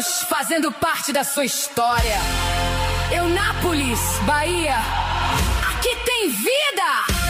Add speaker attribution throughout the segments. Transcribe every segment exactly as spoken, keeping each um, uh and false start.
Speaker 1: anos fazendo parte da sua história. Eunápolis, Bahia, aqui tem vida!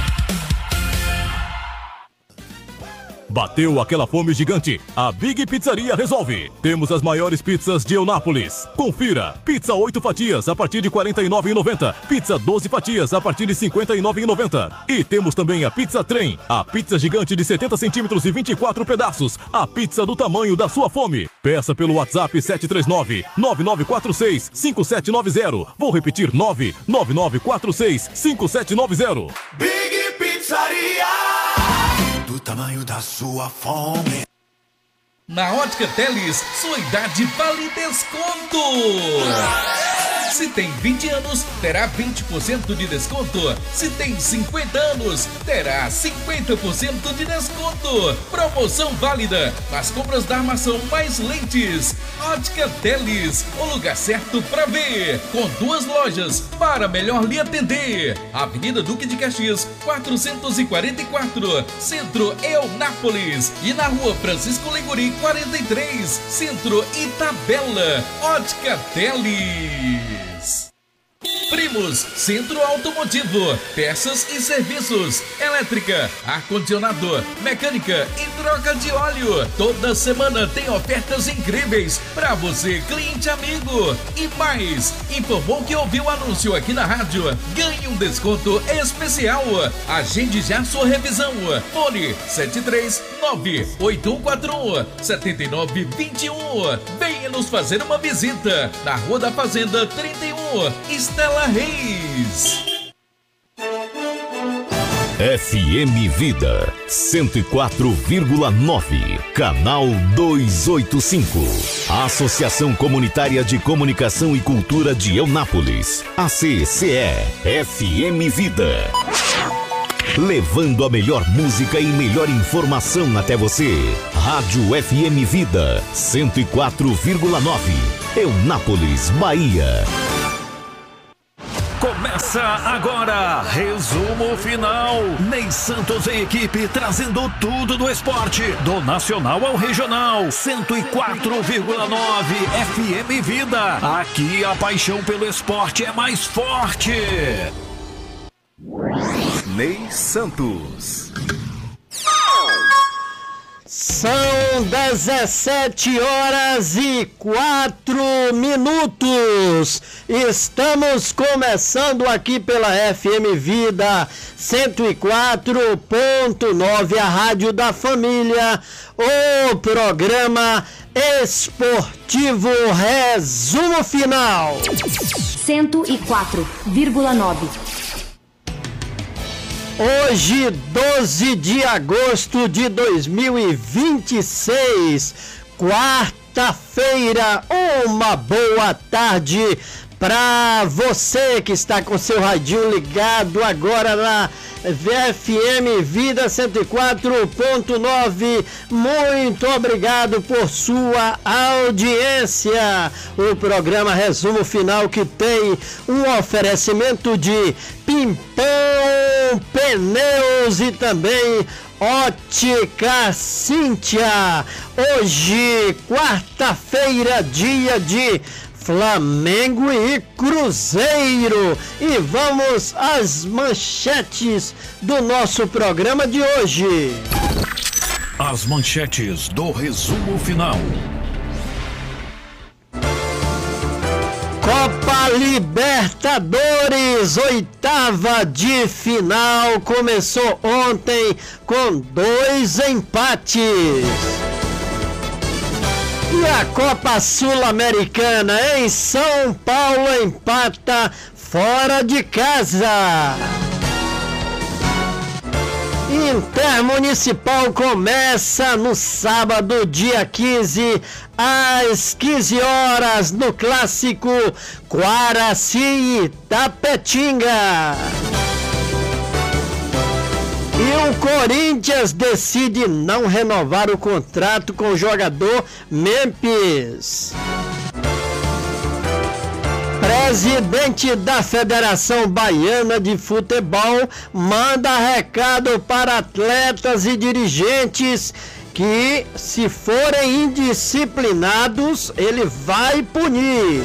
Speaker 2: Bateu aquela fome gigante? A Big Pizzaria resolve. Temos as maiores pizzas de Eunápolis. Confira. Pizza oito fatias a partir de quarenta e nove reais e noventa centavos. Pizza doze fatias a partir de cinquenta e nove reais e noventa centavos. E temos também a Pizza Trem. A pizza gigante de setenta centímetros e vinte e quatro pedaços. A pizza do tamanho da sua fome. Peça pelo WhatsApp sete três nove, nove nove quatro seis, cinco sete nove zero. Vou repetir: nove nove nove quatro seis, cinco sete nove zero.
Speaker 3: Big Pizzaria, do tamanho da sua fome.
Speaker 4: Na Ótica Teles, sua idade vale desconto. Se tem vinte anos, terá vinte por cento de desconto. Se tem cinquenta anos, terá cinquenta por cento de desconto. Promoção válida nas compras da armação mais lentes. Ótica Teles, o lugar certo para ver. Com duas lojas para melhor lhe atender. Avenida Duque de Caxias, quatrocentos e quarenta e quatro, Centro Eunápolis. E na Rua Francisco Leguri, quarenta e três, Centro Itabela. Ótica Teles. Primos, Centro Automotivo, peças e serviços, elétrica, ar-condicionado, mecânica e troca de óleo. Toda semana tem ofertas incríveis para você, cliente amigo. E mais, informou que ouviu o anúncio aqui na rádio, ganhe um desconto especial. Agende já sua revisão. Fone sete três nove, oito um quatro um, sete nove dois um. Venha nos fazer uma visita na Rua da Fazenda trinta e um, Estela Reis.
Speaker 5: F M Vida cento e quatro vírgula nove, canal duzentos e oitenta e cinco. Associação Comunitária de Comunicação e Cultura de Eunápolis, A C C E, F M Vida. Levando a melhor música e melhor informação até você. Rádio F M Vida cento e quatro vírgula nove, Eunápolis, Bahia. Começa agora, resumo final. Ney Santos e equipe trazendo tudo do esporte, do nacional ao regional. cento e quatro vírgula nove F M Vida. Aqui a paixão pelo esporte é mais forte.
Speaker 6: Ney Santos.
Speaker 7: São dezessete horas e quatro minutos. Estamos começando aqui pela F M Vida cento e quatro ponto nove, a rádio da família, o programa esportivo Resumo Final.
Speaker 8: cento e quatro vírgula nove.
Speaker 7: Hoje, doze de agosto de dois mil e vinte e seis, quarta-feira, uma boa tarde para você que está com seu radinho ligado agora na F M Vida cento e quatro ponto nove. Muito obrigado por sua audiência. O programa Resumo Final, que tem um oferecimento de Pimpão Pneus e também Ótica Cíntia. Hoje, quarta-feira, dia de Flamengo e Cruzeiro. E vamos às manchetes do nosso programa de hoje.
Speaker 5: As manchetes do Resumo Final.
Speaker 7: Copa Libertadores, oitava de final, começou ontem com dois empates. E a Copa Sul-Americana em São Paulo empata fora de casa. Intermunicipal começa no sábado, dia quinze, às quinze horas, no clássico Guaraci e Tapetinga. E o Corinthians decide não renovar o contrato com o jogador Memphis. Presidente da Federação Baiana de Futebol manda recado para atletas e dirigentes que se forem indisciplinados, ele vai punir.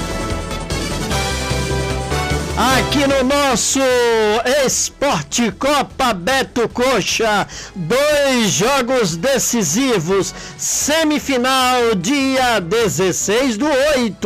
Speaker 7: Aqui no nosso Esporte Copa Beto Coxa, dois jogos decisivos, semifinal dia dezesseis do oito.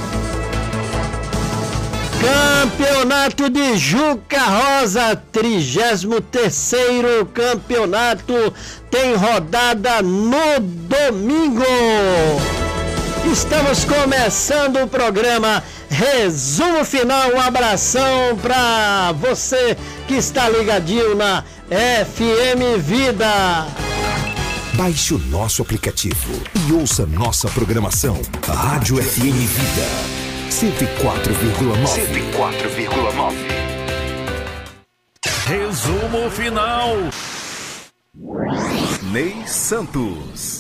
Speaker 7: Campeonato de Juca Rosa, trigésimo terceiro campeonato, tem rodada no domingo. Estamos começando o programa Resumo Final. Um abração para você que está ligadinho na F M Vida.
Speaker 9: Baixe o nosso aplicativo e ouça nossa programação. Rádio F M Vida cento e quatro vírgula nove.
Speaker 5: cento e quatro vírgula nove. Resumo Final.
Speaker 6: Ney Santos.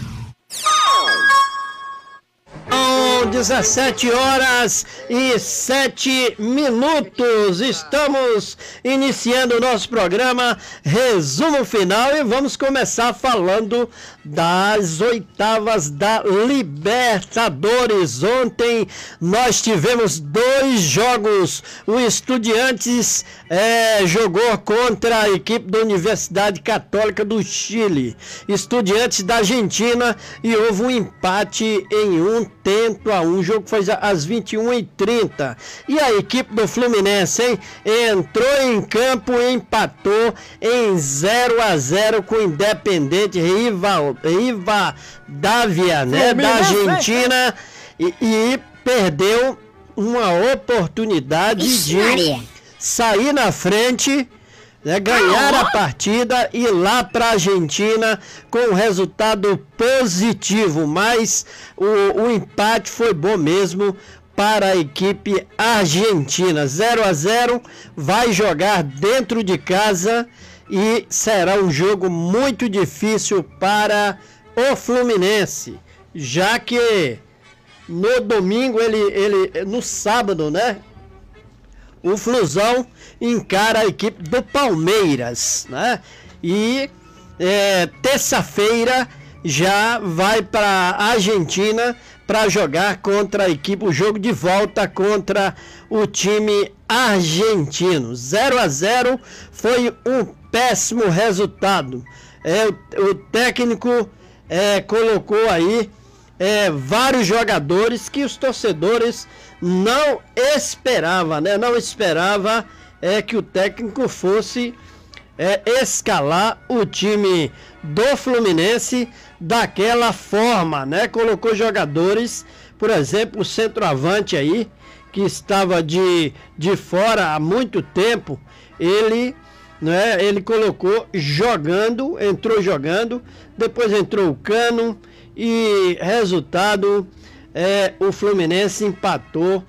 Speaker 7: São dezessete horas e sete minutos. Estamos iniciando o nosso programa Resumo Final e vamos começar falando das oitavas da Libertadores. Ontem nós tivemos dois jogos. O Estudiantes é, jogou contra a equipe da Universidade Católica do Chile, Estudiantes da Argentina, e houve um empate em um tento a um. O jogo foi às vinte e uma e trinta. E a equipe do Fluminense, hein, entrou em campo e empatou em zero a zero com o Independente Rival, Rivadavia, né, da Argentina, e, e perdeu uma oportunidade Ixi, de Maria. sair na frente, né, ganhar a partida e ir lá para a Argentina com um resultado positivo, mas o, o empate foi bom mesmo para a equipe argentina. zero a zero, vai jogar dentro de casa e será um jogo muito difícil para o Fluminense, já que no domingo, ele, ele no sábado, né, o Flusão encara a equipe do Palmeiras, né? E é, terça-feira já vai para a Argentina para jogar contra a equipe, o jogo de volta contra o time argentino. zero a zero foi um péssimo resultado. É, o, o técnico é, colocou aí é, vários jogadores que os torcedores não esperava, né? Não esperava é, que o técnico fosse é, escalar o time do Fluminense daquela forma, né? Colocou jogadores, por exemplo, o centroavante aí, que estava de, de fora há muito tempo, ele, né, ele colocou jogando, entrou jogando, depois entrou o Cano e resultado... É, o Fluminense empatou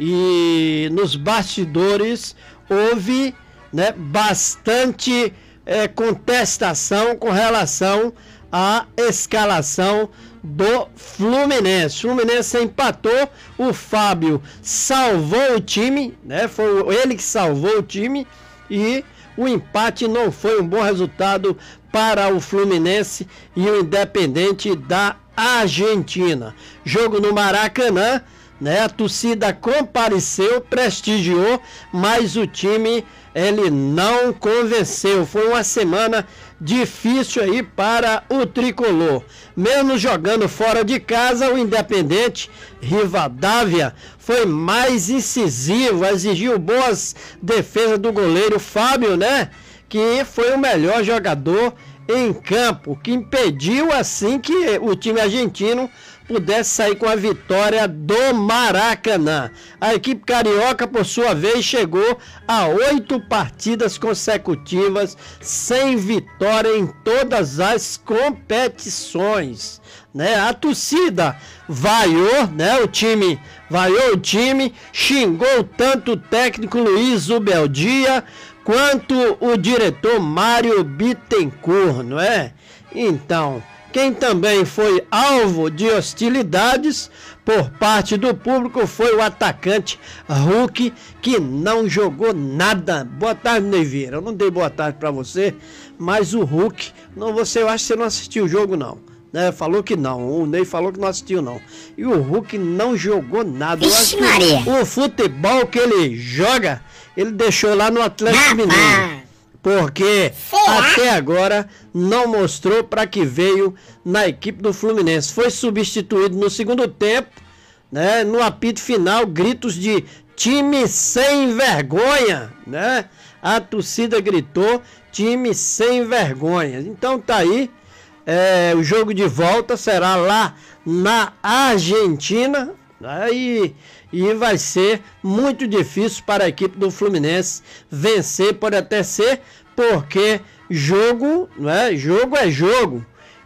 Speaker 7: e nos bastidores houve, né, bastante é, contestação com relação à escalação do Fluminense. O Fluminense empatou, o Fábio salvou o time, né, foi ele que salvou o time, e o empate não foi um bom resultado para o Fluminense e o Independente da Argentina. Jogo no Maracanã, né? A torcida compareceu, prestigiou, mas o time ele não convenceu. Foi uma semana difícil aí para o tricolor. Mesmo jogando fora de casa, o Independente Rivadavia foi mais incisivo, exigiu boas defesas do goleiro Fábio, né? Que foi o melhor jogador em campo, que impediu assim que o time argentino pudesse sair com a vitória do Maracanã. A equipe carioca, por sua vez, chegou a oito partidas consecutivas sem vitória em todas as competições, né? A torcida vaiou, né? O time vaiou o time, xingou tanto o técnico Luiz Ubeldia quanto o diretor Mário Bittencourt, não é? Então, Quem também foi alvo de hostilidades por parte do público foi o atacante Hulk, que não jogou nada. Boa tarde, Ney Vieira. Eu não dei boa tarde para você, mas o Hulk, não, você, eu acho que você não assistiu o jogo, não. Né? Falou que não, o Ney falou que não assistiu, não. E o Hulk não jogou nada. Eu acho que o futebol que ele joga, ele deixou lá no Atlético Mineiro. Porque até agora não mostrou para que veio na equipe do Fluminense. Foi substituído no segundo tempo, né? No apito final, gritos de time sem vergonha, né? A torcida gritou, time sem vergonha. Então tá aí, é, o jogo de volta será lá na Argentina, né? E... E vai ser muito difícil para a equipe do Fluminense vencer, pode até ser, porque jogo, né? Jogo é jogo.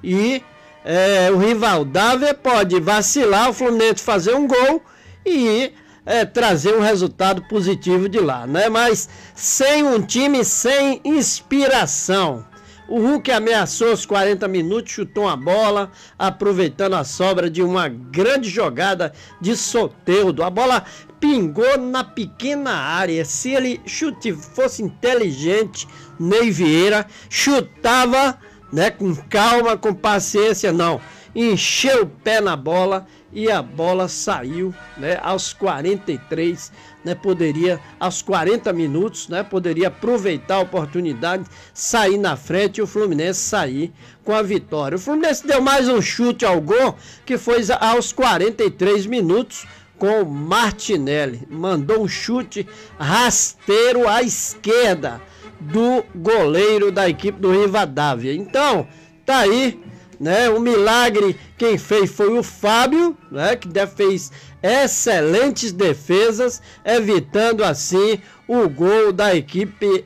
Speaker 7: E é, o rival Dávia pode vacilar, o Fluminense fazer um gol e é, trazer um resultado positivo de lá, né? Mas sem um time, sem inspiração. O Hulk ameaçou os quarenta minutos, chutou uma bola, aproveitando a sobra de uma grande jogada de Soteldo. A bola pingou na pequena área. Se ele chute fosse inteligente, Ney Vieira chutava, né, com calma, com paciência, não. Encheu o pé na bola e a bola saiu, né, aos quarenta e três, né, poderia, aos quarenta minutos, né, poderia aproveitar a oportunidade, sair na frente e o Fluminense sair com a vitória. O Fluminense deu mais um chute ao gol, que foi aos quarenta e três minutos, com o Martinelli. Mandou um chute rasteiro à esquerda do goleiro da equipe do Rivadavia. Então, tá aí, né, o milagre quem fez foi o Fábio, né, que fez excelentes defesas, evitando assim o gol da equipe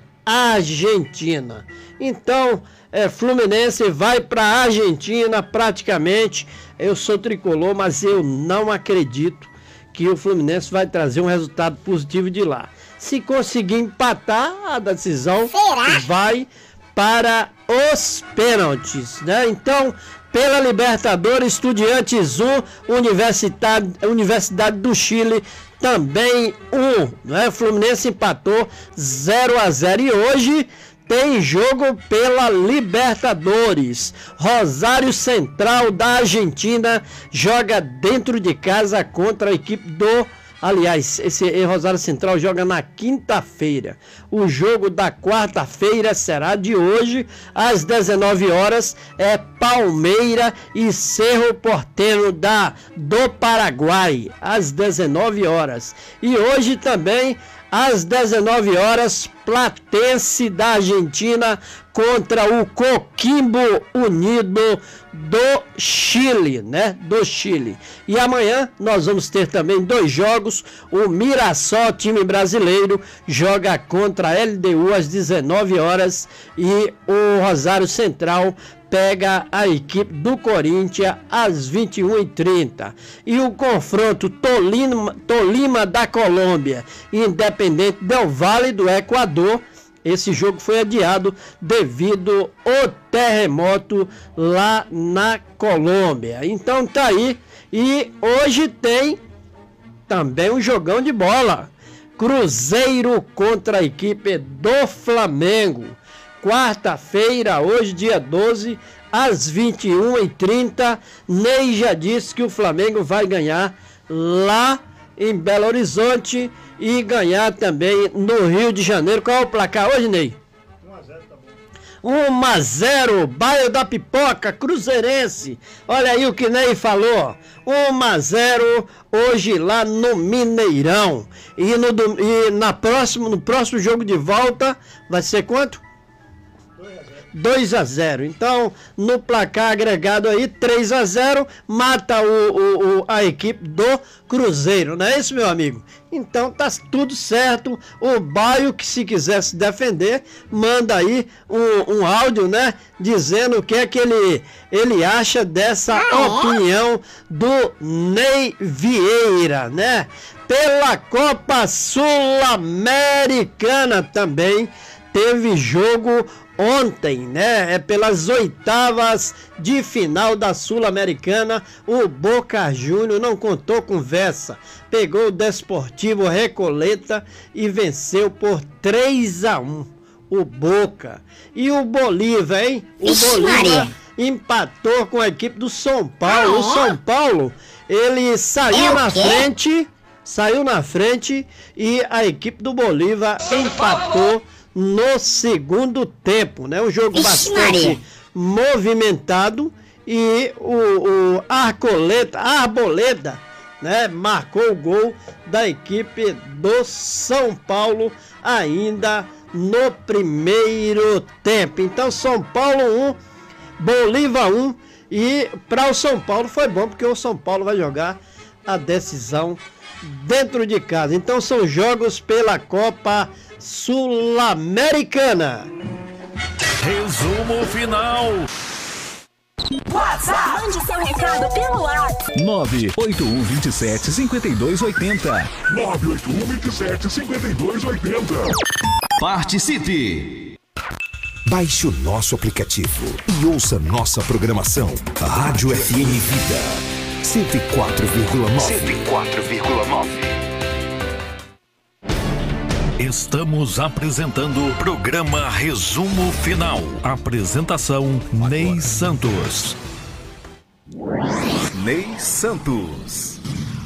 Speaker 7: argentina. Então, é, Fluminense vai para a Argentina praticamente. Eu sou tricolor, mas eu não acredito que o Fluminense vai trazer um resultado positivo de lá. Se conseguir empatar, a decisão Será? vai para os pênaltis, né? Então, pela Libertadores, Estudiantes um, Universidade, Universidade do Chile também um, né? Fluminense empatou zero a zero e hoje tem jogo pela Libertadores. Rosário Central da Argentina joga dentro de casa contra a equipe do... Aliás, esse Rosário Central joga na quinta-feira. O jogo da quarta-feira será de hoje, às dezenove horas, é Palmeira e Cerro Porteño da, do Paraguai, às dezenove horas. E hoje também, às dezenove horas, Platense da Argentina contra o Coquimbo Unido do Chile, né? Do Chile. E amanhã nós vamos ter também dois jogos. O Mirassol, time brasileiro, joga contra a L D U às dezenove horas e o Rosário Central pega a equipe do Corinthians às vinte e uma e trinta. E o confronto Tolima, Tolima da Colômbia e Independente Del Valle do Equador, esse jogo foi adiado devido ao terremoto lá na Colômbia. Então tá aí. E hoje tem também um jogão de bola. Cruzeiro contra a equipe do Flamengo. Quarta-feira, hoje dia doze, às vinte e uma e trinta. Ney já disse que o Flamengo vai ganhar lá em Belo Horizonte e ganhar também no Rio de Janeiro. Qual é o placar hoje, Ney? um a zero, tá bom. um a zero, Bairro da Pipoca, Cruzeirense. Olha aí o que Ney falou. um a zero hoje lá no Mineirão. E no, e na próximo, no próximo jogo de volta vai ser quanto? dois a zero. Então, no placar agregado aí, três a zero, mata o, o, o, a equipe do Cruzeiro, não é isso, meu amigo? Então, tá tudo certo. O Baio, que se quiser se defender, manda aí um, um áudio, né? Dizendo o que é que ele, ele acha dessa opinião do Ney Vieira, né? Pela Copa Sul-Americana também teve jogo ontem, né? É pelas oitavas de final da Sul-Americana. O Boca Juniors não contou conversa. Pegou o Desportivo Recoleta e venceu por três a um. O Boca. E o Bolívar, hein? O
Speaker 10: Ixi,
Speaker 7: Bolívar
Speaker 10: Maria.
Speaker 7: empatou com a equipe do São Paulo.
Speaker 10: Ah,
Speaker 7: o São Paulo, ele saiu
Speaker 10: É o
Speaker 7: na
Speaker 10: quê?
Speaker 7: frente, saiu na frente e a equipe do Bolívar empatou no segundo tempo, né? Um jogo
Speaker 10: Ixi,
Speaker 7: bastante
Speaker 10: Maria.
Speaker 7: movimentado e o, o Arcoleta, Arboleda, né? Marcou o gol da equipe do São Paulo ainda no primeiro tempo. Então São Paulo um, Bolívar um, e para o São Paulo foi bom porque o São Paulo vai jogar a decisão dentro de casa. Então são jogos pela Copa Sul-Americana.
Speaker 5: Resumo final.
Speaker 11: WhatsApp. Mande seu recado pelo WhatsApp.
Speaker 6: nove oito um dois sete cinco dois oito zero.
Speaker 3: nove oito um dois sete cinco dois oito zero.
Speaker 5: Participe.
Speaker 9: Baixe o nosso aplicativo e ouça nossa programação. Rádio F M Vida cento e quatro vírgula nove.
Speaker 6: cento e quatro vírgula nove.
Speaker 5: Estamos apresentando o programa Resumo Final. Apresentação Ney Santos.
Speaker 6: Ney Santos.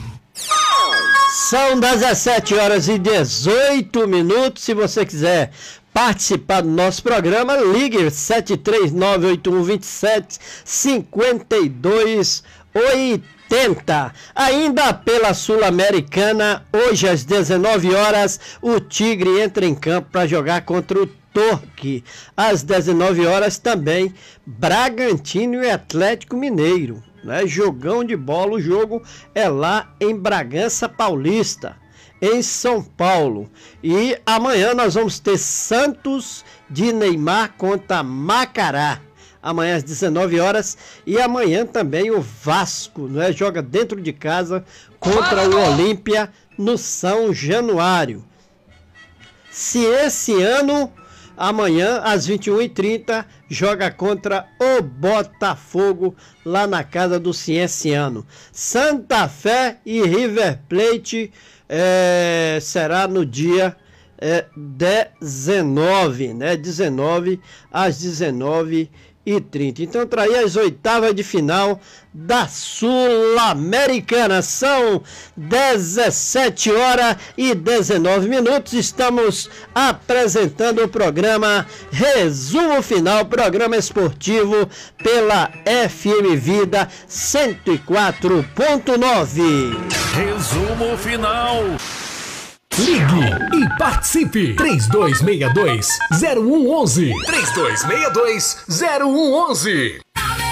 Speaker 7: São dezessete horas e dezoito minutos. Se você quiser participar do nosso programa, ligue sete três nove oito um dois sete cinco dois oito zero. Ainda pela Sul-Americana, hoje às dezenove horas, o Tigre entra em campo para jogar contra o Torque. Às dezenove horas também, Bragantino e Atlético Mineiro. Né? Jogão de bola, o jogo é lá em Bragança Paulista, em São Paulo. E amanhã nós vamos ter Santos de Neymar contra Macará. Amanhã às dezenove horas, e amanhã também o Vasco, né, joga dentro de casa contra o Olímpia no São Januário. Se esse ano, amanhã às vinte e uma e trinta, joga contra o Botafogo lá na casa do Cienciano. Santa Fé e River Plate é, será no dia é, dezenove, né, dezenove às dezenove e trinta. Então tá aí as oitavas de final da Sul-Americana. São dezessete horas e dezenove minutos. Estamos apresentando o programa Resumo Final, programa esportivo pela F M Vida cento e quatro ponto nove.
Speaker 5: Resumo Final.
Speaker 12: Ligue e participe. três dois seis dois zero um um um. três dois seis dois zero um um um.